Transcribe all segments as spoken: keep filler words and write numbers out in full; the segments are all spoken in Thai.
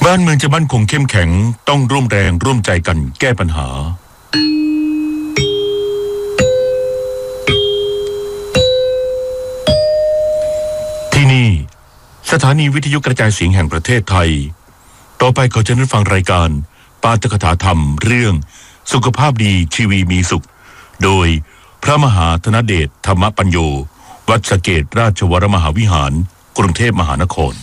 บ้านเมืองจะมั่นคงเข้มแข็งต้องร่วมแรงร่วมใจกันแก้ปัญหาที่นี่สถานีวิทยุกระจายเสียงแห่งประเทศไทยต่อไปขอเชิญรับฟังรายการปาฐกถาธรรมเรื่องสุขภาพดีชีวีมีสุขโดยพระมหาธนเดชธรรมปัญโยวัดสะเกษราชวรมหาวิหารกรุงเทพมหานคร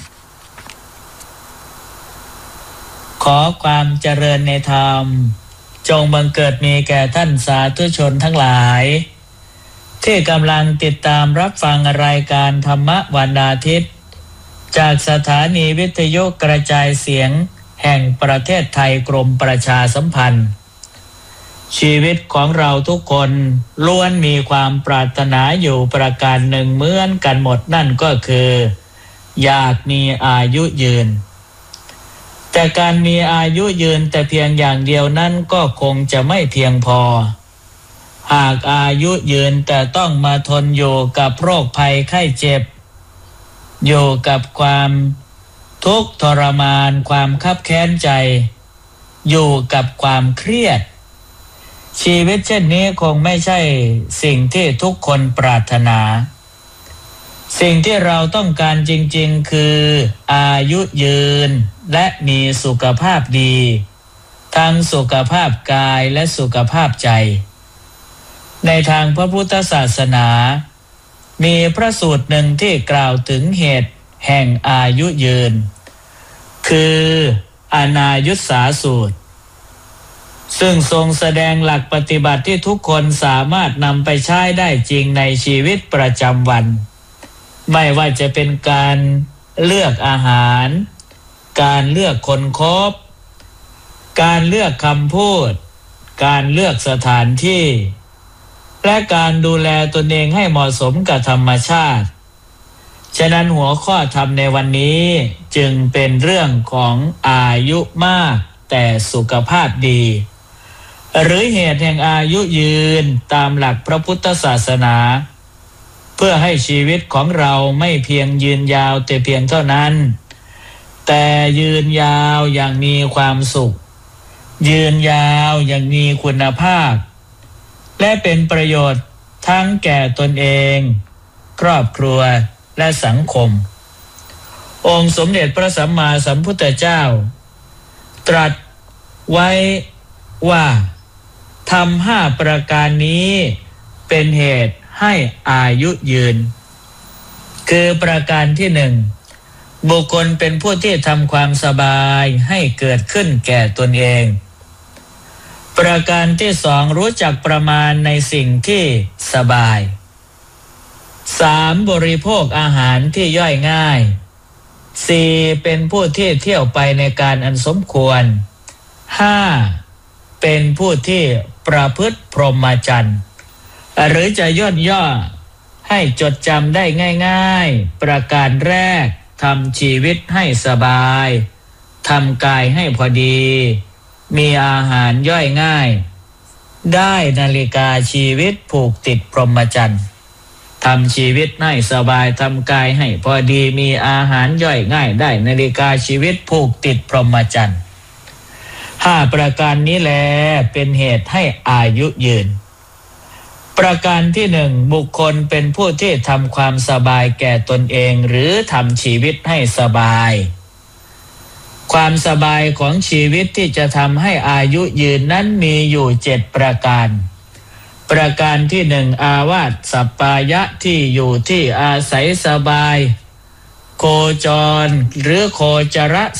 ขอความเจริญในธรรมจงบังเกิดมีแก่ท่านสาธุชนทั้งหลายที่กำลังติดตามรับฟังรายการธรรมวันอาทิตย์จากสถานีวิทยุกระจายเสียงแห่งประเทศไทยกรมประชาสัมพันธ์ชีวิตของเราทุกคนล้วนมีความปรารถนาอยู่ประการหนึ่งเหมือนกันหมดนั่นก็คืออยากมีอายุยืนแต่การมีอายุยืนแต่เพียงอย่างเดียวนั้นก็คงจะไม่เพียงพอหากอายุยืนแต่ต้องมาทนอยู่กับโรคภัยไข้เจ็บอยู่กับความทุกข์ทรมานความคับแค้นใจอยู่กับความเครียดชีวิตเช่นนี้คงไม่ใช่สิ่งที่ทุกคนปรารถนาสิ่งที่เราต้องการจริงๆคืออายุยืนและมีสุขภาพดีทั้งสุขภาพกายและสุขภาพใจในทางพระพุทธศาสนามีพระสูตรหนึ่งที่กล่าวถึงเหตุแห่งอายุยืนคืออนายุสสาสูตรซึ่งทรงแสดงหลักปฏิบัติที่ทุกคนสามารถนำไปใช้ได้จริงในชีวิตประจำวันไม่ว่าจะเป็นการเลือกอาหารการเลือกคนคบการเลือกคำพูดการเลือกสถานที่และการดูแลตนเองให้เหมาะสมกับธรรมชาติฉะนั้นหัวข้อธรรมในวันนี้จึงเป็นเรื่องของอายุมากแต่สุขภาพดีหรือเหตุแห่งอายุยืนตามหลักพระพุทธศาสนาเพื่อให้ชีวิตของเราไม่เพียงยืนยาวแต่เพียงเท่านั้นแต่ยืนยาวอย่างมีความสุขยืนยาวอย่างมีคุณภาพและเป็นประโยชน์ทั้งแก่ตนเองครอบครัวและสังคมองค์สมเด็จพระสัมมาสัมพุทธเจ้าตรัสไว้ว่าทำห้าประการนี้เป็นเหตุให้อายุยืนคือประการที่หนึ่งบุคคลเป็นผู้ที่ทำความสบายให้เกิดขึ้นแก่ตนเองประการที่สองรู้จักประมาณในสิ่งที่สบายสามบริโภคอาหารที่ย่อยง่ายสี่เป็นผู้ที่เที่ยวไปในการอันสมควรห้าเป็นผู้ที่ประพฤติพรหมจรรย์หรือจะย่นย่อให้จดจำได้ง่ายๆประการแรกทำชีวิตให้สบายทำกายให้พอดีมีอาหารย่อยง่ายได้นาฬิกาชีวิตผูกติดพรหมจรรย์ทำชีวิตให้สบายทำกายให้พอดีมีอาหารย่อยง่ายได้นาฬิกาชีวิตผูกติดพรหมจรรย์ห้าประการนี้แลเป็นเหตุให้อายุยืนประการที่หนึ่งบุคคลเป็นผู้ที่ทำความสบายแก่ตนเองหรือทำชีวิตให้สบายความสบายของชีวิตที่จะทำให้อายุยืนนั้นมีอยู่เจ็ดประการประการที่หนึ่งอาวาสสัปปายะที่อยู่ที่อาศัยสบายโคจรหรือโคจร